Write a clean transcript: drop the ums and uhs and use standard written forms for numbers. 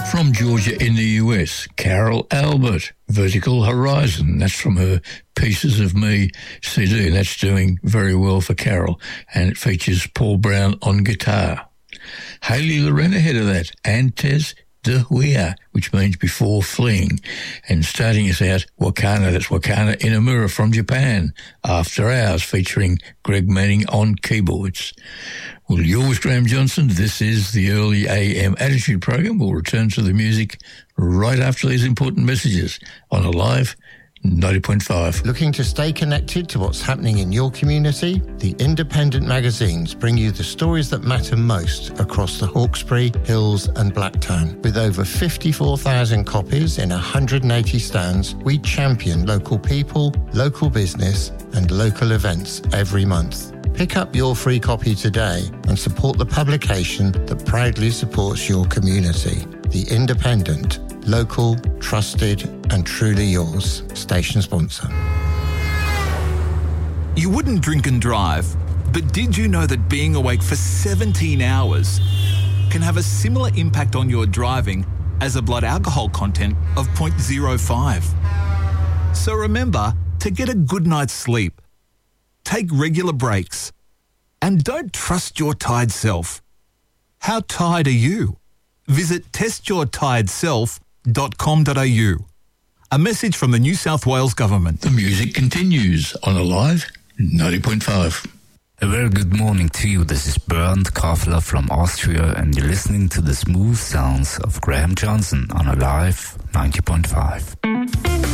From Georgia in the US, Carol Albert, Vertical Horizon. That's from her Pieces of Me CD, and that's doing very well for Carol. And it features Paul Brown on guitar. Hayley Loren ahead of that, Antes de Huir, which means before fleeing. And starting us out, Wakana, that's Wakana Inamura from Japan, After Hours, featuring Greg Manning on keyboards. Well, you're with Graham Johnson. This is the Early AM Attitude Program. We'll return to the music right after these important messages on Alive 90.5. Looking to stay connected to what's happening in your community? The independent magazines bring you the stories that matter most across the Hawkesbury, Hills and Blacktown. With over 54,000 copies in 180 stands, we champion local people, local business and local events every month. Pick up your free copy today and support the publication that proudly supports your community. The Independent, local, trusted and truly yours. Station sponsor. You wouldn't drink and drive, but did you know that being awake for 17 hours can have a similar impact on your driving as a blood alcohol content of 0.05? So remember to get a good night's sleep. Take regular breaks. And don't trust your tired self. How tired are you? Visit testyourtiredself.com.au. A message from the New South Wales Government. The music continues on Alive 90.5. A very good morning to you. This is Bernd Kaffler from Austria, and you're listening to the smooth sounds of Graham Johnson on Alive 90.5.